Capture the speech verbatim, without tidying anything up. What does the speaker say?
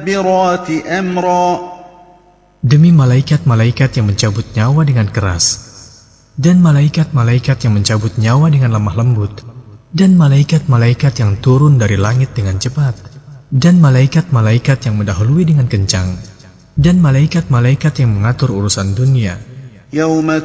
مدبرات أمرا. Demi malaikat-malaikat yang mencabut nyawa dengan keras, dan malaikat-malaikat yang mencabut nyawa dengan lemah lembut, dan malaikat-malaikat yang turun dari langit dengan cepat, dan malaikat-malaikat yang mendahului dengan kencang, dan malaikat-malaikat yang mengatur urusan dunia. يوم